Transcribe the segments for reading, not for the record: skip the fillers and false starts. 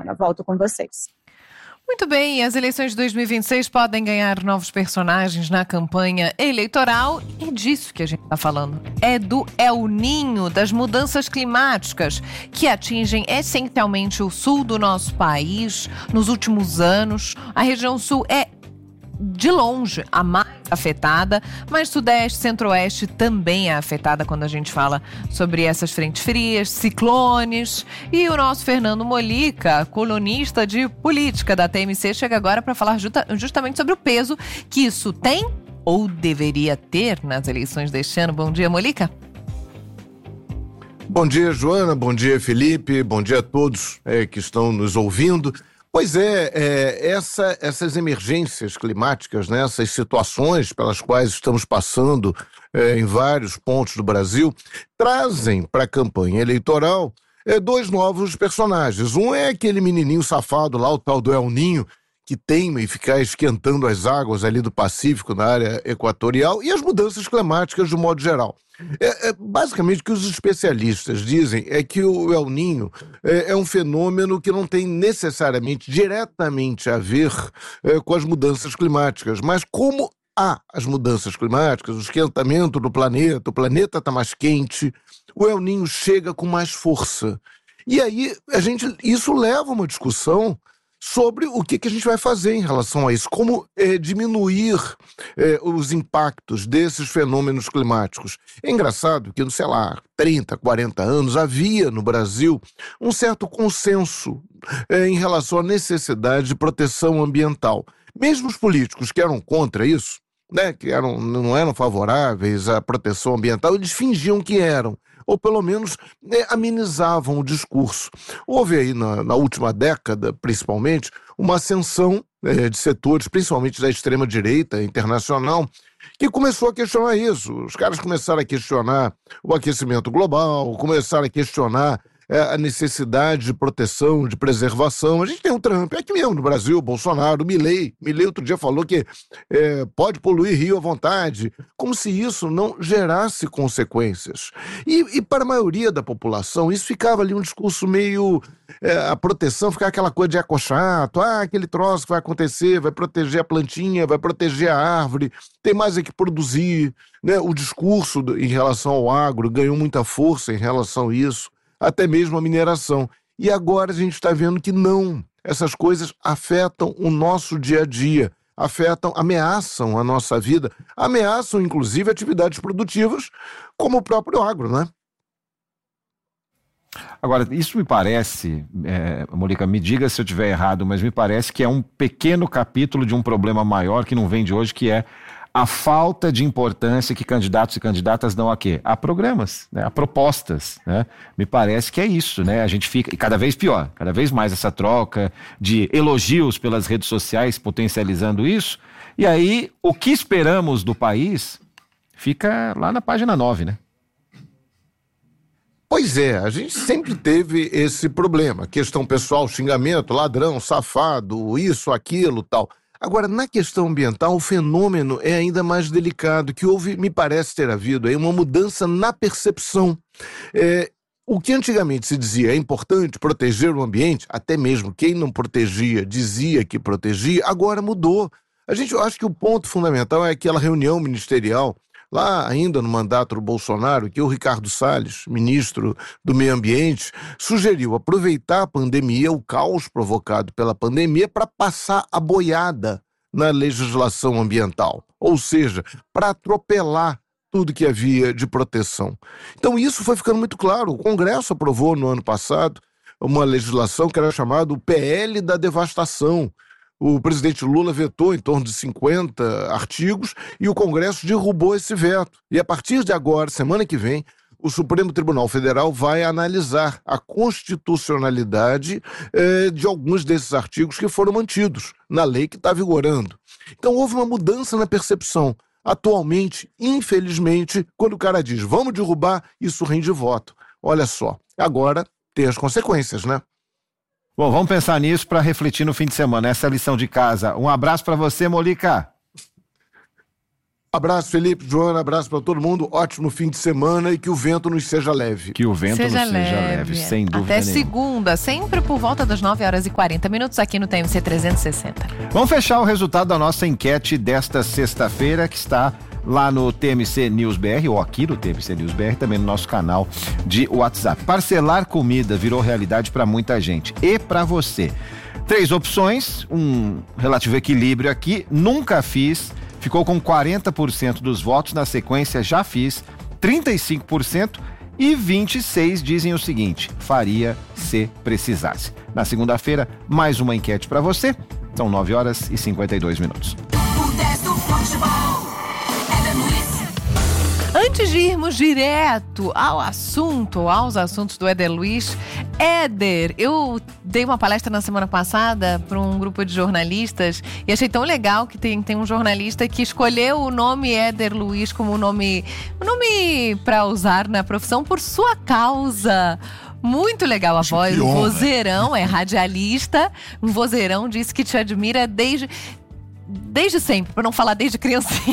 semana. Volto com vocês. Muito bem, as eleições de 2026 podem ganhar novos personagens na campanha eleitoral. É disso que a gente está falando. É do El Niño, das mudanças climáticas, que atingem essencialmente o sul do nosso país. Nos últimos anos, a região sul é, de longe, a mais afetada, mas Sudeste, Centro-Oeste também é afetada quando a gente fala sobre essas frentes frias, ciclones. E o nosso Fernando Molica, colunista de política da TMC, chega agora para falar justamente sobre o peso que isso tem ou deveria ter nas eleições deste ano. Bom dia, Molica. Bom dia, Joana. Bom dia, Felipe. Bom dia a todos que estão nos ouvindo. Pois essas emergências climáticas, né, essas situações pelas quais estamos passando em vários pontos do Brasil, trazem para a campanha eleitoral dois novos personagens. Um é aquele menininho safado lá, o tal do El Niño, que teima em ficar esquentando as águas ali do Pacífico, na área equatorial, e as mudanças climáticas de um modo geral. Basicamente, o que os especialistas dizem é que o El Niño é um fenômeno que não tem necessariamente diretamente a ver com as mudanças climáticas, mas como há as mudanças climáticas, o esquentamento do planeta, o planeta está mais quente, o El Niño chega com mais força. E aí, isso leva a uma discussão sobre o que a gente vai fazer em relação a isso, como diminuir os impactos desses fenômenos climáticos. É engraçado que, sei lá, 30, 40 anos, havia no Brasil um certo consenso em relação à necessidade de proteção ambiental. Mesmo os políticos que eram contra isso, né, não eram favoráveis à proteção ambiental, eles fingiam que eram, ou pelo menos amenizavam o discurso. Houve aí na última década, principalmente, uma ascensão de setores, principalmente da extrema-direita internacional, que começou a questionar isso. Os caras começaram a questionar o aquecimento global, começaram a questionar a necessidade de proteção, de preservação. A gente tem o Trump, aqui mesmo no Brasil, o Bolsonaro, o Milei outro dia falou que pode poluir Rio à vontade, como se isso não gerasse consequências. E para a maioria da população, isso ficava ali um discurso meio... a proteção ficava aquela coisa de ecochato, aquele troço que vai acontecer, vai proteger a plantinha, vai proteger a árvore, tem mais é que produzir, né? O discurso em relação ao agro ganhou muita força em relação a isso, até mesmo a mineração. E agora a gente está vendo que não. Essas coisas afetam o nosso dia a dia, ameaçam a nossa vida, ameaçam inclusive atividades produtivas, como o próprio agro, né? Agora, isso me parece, Molica, me diga se eu estiver errado, mas me parece que é um pequeno capítulo de um problema maior que não vem de hoje, que é a falta de importância que candidatos e candidatas dão a quê? A programas, né? A propostas, né? Me parece que é isso, né? A gente fica, e cada vez pior, cada vez mais essa troca de elogios pelas redes sociais potencializando isso, e aí o que esperamos do país fica lá na página 9, né? Pois é, a gente sempre teve esse problema, questão pessoal, xingamento, ladrão, safado, isso, aquilo, tal. Agora, na questão ambiental, o fenômeno é ainda mais delicado, que me parece ter havido aí uma mudança na percepção. O que antigamente se dizia é importante proteger o ambiente, até mesmo quem não protegia dizia que protegia, agora mudou. Eu acho que o ponto fundamental é aquela reunião ministerial, lá ainda no mandato do Bolsonaro, que o Ricardo Salles, ministro do Meio Ambiente, sugeriu aproveitar a pandemia, o caos provocado pela pandemia, para passar a boiada na legislação ambiental, ou seja, para atropelar tudo que havia de proteção. Então isso foi ficando muito claro. O Congresso aprovou no ano passado uma legislação que era chamada o PL da devastação. O presidente Lula vetou em torno de 50 artigos e o Congresso derrubou esse veto. E a partir de agora, semana que vem, o Supremo Tribunal Federal vai analisar a constitucionalidade de alguns desses artigos que foram mantidos na lei que está vigorando. Então houve uma mudança na percepção. Atualmente, infelizmente, quando o cara diz vamos derrubar, isso rende voto. Olha só, agora tem as consequências, né? Bom, vamos pensar nisso para refletir no fim de semana. Essa é a lição de casa. Um abraço para você, Molica. Abraço, Felipe, Joana, abraço para todo mundo. Ótimo fim de semana e que o vento nos seja leve. Que o vento nos seja leve, sem dúvida Até nenhuma. segunda, sempre por volta das 9h40 aqui no TMC 360. Vamos fechar o resultado da nossa enquete desta sexta-feira, que está lá no TMC News BR, ou aqui no TMC News BR, também no nosso canal de WhatsApp. Parcelar comida virou realidade para muita gente e para você. 3 opções, um relativo equilíbrio aqui. Nunca fiz, ficou com 40% dos votos. Na sequência, já fiz, 35%, e 26% dizem o seguinte: faria se precisasse. Na segunda-feira, mais uma enquete para você. São 9h52. Antes de irmos direto aos assuntos do Éder Luiz, Éder, eu dei uma palestra na semana passada para um grupo de jornalistas e achei tão legal que tem um jornalista que escolheu o nome Éder Luiz como o nome para usar na profissão por sua causa. Muito legal a voz, um vozeirão, é radialista, um vozeirão, disse que te admira desde sempre, para não falar desde criancinha.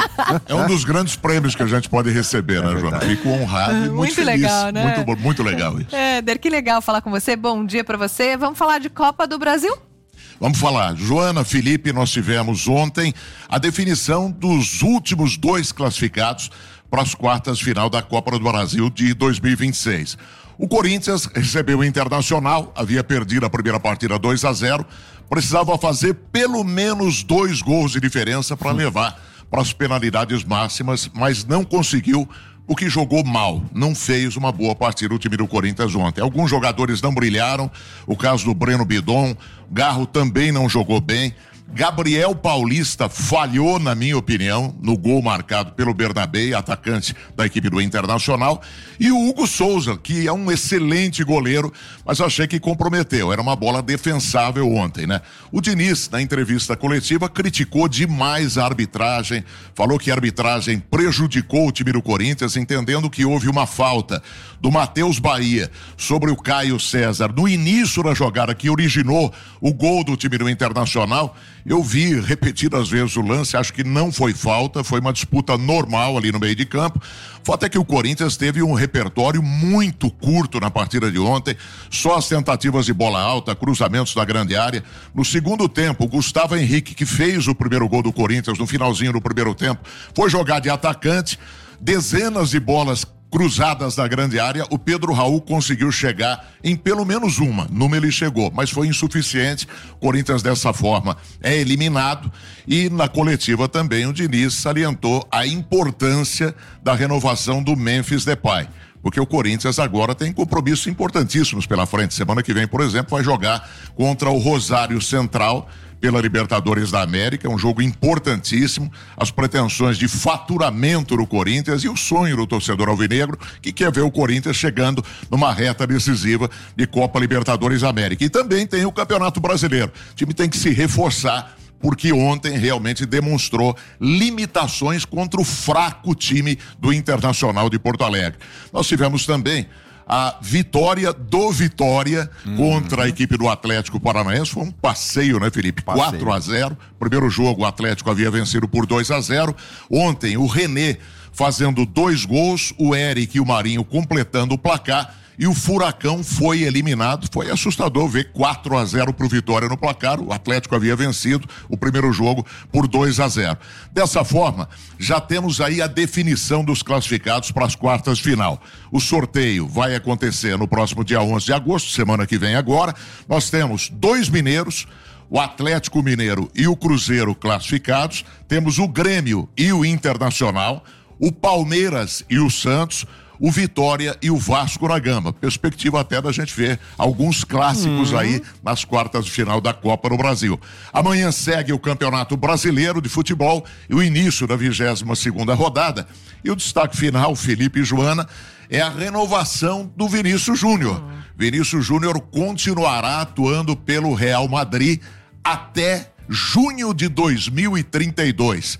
É um dos grandes prêmios que a gente pode receber, né, Joana? Fico honrado e muito feliz. Legal, né? Muito legal isso. Éder, que legal falar com você. Bom dia para você. Vamos falar de Copa do Brasil? Vamos falar. Joana, Felipe, nós tivemos ontem a definição dos últimos 2 classificados para as quartas final da Copa do Brasil de 2026. O Corinthians recebeu o Internacional, havia perdido a primeira partida 2-0, precisava fazer pelo menos 2 gols de diferença para levar para as penalidades máximas, mas não conseguiu, porque jogou mal, não fez uma boa partida o time do Corinthians ontem. Alguns jogadores não brilharam, o caso do Breno Bidon, Garro também não jogou bem. Gabriel Paulista falhou, na minha opinião, no gol marcado pelo Bernabé, atacante da equipe do Internacional, e o Hugo Souza, que é um excelente goleiro, mas eu achei que comprometeu, era uma bola defensável ontem, né? O Diniz, na entrevista coletiva, criticou demais a arbitragem, falou que a arbitragem prejudicou o time do Corinthians, entendendo que houve uma falta do Matheus Bahia sobre o Caio César no início da jogada que originou o gol do time do Internacional. Eu vi repetidas vezes o lance, acho que não foi falta, foi uma disputa normal ali no meio de campo. Foi até que o Corinthians teve um repertório muito curto na partida de ontem, só as tentativas de bola alta, cruzamentos da grande área. No segundo tempo, o Gustavo Henrique, que fez o primeiro gol do Corinthians no finalzinho do primeiro tempo, foi jogar de atacante, dezenas de bolas cruzadas na grande área, o Pedro Raul conseguiu chegar em pelo menos numa ele chegou, mas foi insuficiente. Corinthians dessa forma é eliminado, e na coletiva também o Diniz salientou a importância da renovação do Memphis Depay, porque o Corinthians agora tem compromissos importantíssimos pela frente. Semana que vem, por exemplo, vai jogar contra o Rosário Central pela Libertadores da América, um jogo importantíssimo, as pretensões de faturamento do Corinthians e o sonho do torcedor alvinegro, que quer ver o Corinthians chegando numa reta decisiva de Copa Libertadores da América. E também tem o Campeonato Brasileiro. O time tem que se reforçar, porque ontem realmente demonstrou limitações contra o fraco time do Internacional de Porto Alegre. Nós tivemos também a vitória do Vitória contra a equipe do Atlético Paranaense. Foi um passeio, né, Felipe? 4-0. Primeiro jogo o Atlético havia vencido por 2-0. Ontem o René fazendo 2 gols, o Eric e o Marinho completando o placar, e o Furacão foi eliminado. Foi assustador ver 4-0 pro Vitória no placar. O Atlético havia vencido o primeiro jogo por 2-0. Dessa forma, já temos aí a definição dos classificados para as quartas de final. O sorteio vai acontecer no próximo dia 11 de agosto, semana que vem agora. Nós temos 2 mineiros, o Atlético Mineiro e o Cruzeiro classificados. Temos o Grêmio e o Internacional, o Palmeiras e o Santos, o Vitória e o Vasco da Gama. Perspectiva até da gente ver alguns clássicos aí nas quartas de final da Copa do Brasil. Amanhã segue o Campeonato Brasileiro de Futebol e o início da 22ª rodada. E o destaque final, Felipe e Joana, é a renovação do Vinícius Júnior. Vinícius Júnior continuará atuando pelo Real Madrid até junho de 2032.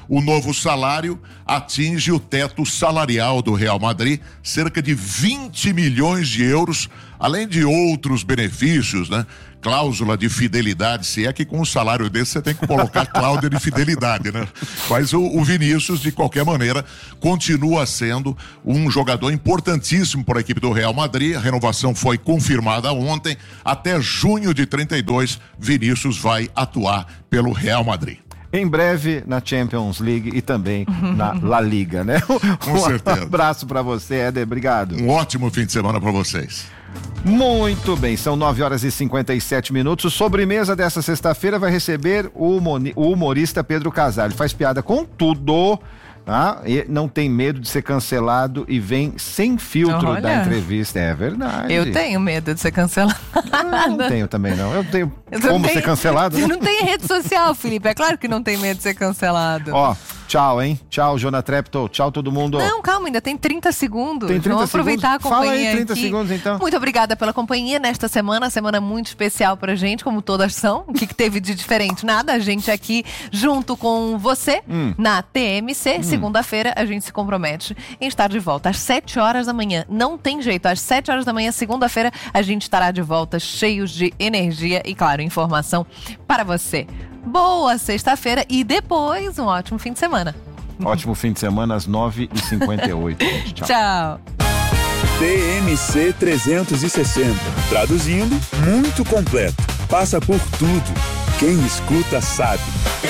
O novo salário atinge o teto salarial do Real Madrid, cerca de 20 milhões de euros, além de outros benefícios, né? Cláusula de fidelidade, se é que com um salário desse você tem que colocar cláusula de fidelidade, né? Mas o Vinícius, de qualquer maneira, continua sendo um jogador importantíssimo para a equipe do Real Madrid. A renovação foi confirmada ontem. Até junho de 32, Vinícius vai atuar pelo Real Madrid. Em breve na Champions League e também na La Liga, né? Com certeza. Um abraço para você, Éder, obrigado. Um ótimo fim de semana para vocês. Muito bem, são 9h57. O sobremesa dessa sexta-feira vai receber o humorista Pedro Casale. Faz piada com tudo, tá? E não tem medo de ser cancelado e vem sem filtro da entrevista. É verdade. Eu tenho medo de ser cancelado. Não tenho também, não. Eu tenho como ser cancelado. Você né? não tem rede social, Felipe. É claro que não tem medo de ser cancelado. Ó, tchau, hein? Tchau, Jona Treptow. Tchau, todo mundo. Não, calma, ainda tem 30 segundos. Tem 30 Vamos aproveitar segundos? a companhia. Fala aí, 30 aqui. segundos, então. Muito obrigada pela companhia nesta semana muito especial pra gente, como todas são. O que teve de diferente? Nada, a gente aqui junto com você na TMC. Segunda-feira a gente se compromete em estar de volta às 7 horas da manhã. Não tem jeito, às 7 horas da manhã, segunda-feira, a gente estará de volta cheios de energia e, claro, informação para você. Boa sexta-feira e depois um ótimo fim de semana. Ótimo fim de semana às 9h58. Gente. Tchau. Tchau. TMC 360. Traduzindo, muito completo. Passa por tudo. Quem escuta sabe.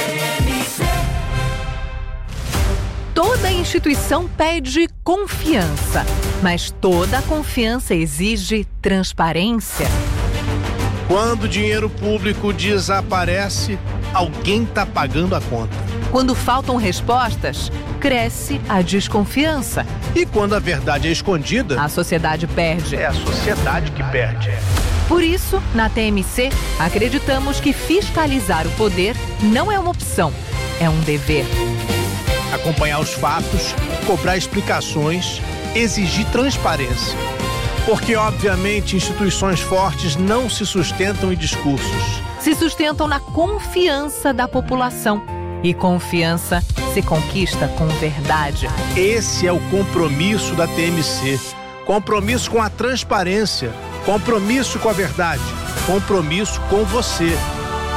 Toda instituição pede confiança, mas toda confiança exige transparência. Quando o dinheiro público desaparece, alguém está pagando a conta. Quando faltam respostas, cresce a desconfiança. E quando a verdade é escondida, A sociedade perde. é a sociedade que perde. Por isso, na TMC, acreditamos que fiscalizar o poder não é uma opção, é um dever. Acompanhar os fatos, cobrar explicações, exigir transparência. Porque, obviamente, instituições fortes não se sustentam em discursos. Se sustentam na confiança da população. E confiança se conquista com verdade. Esse é o compromisso da TMC. Compromisso com a transparência. Compromisso com a verdade. Compromisso com você.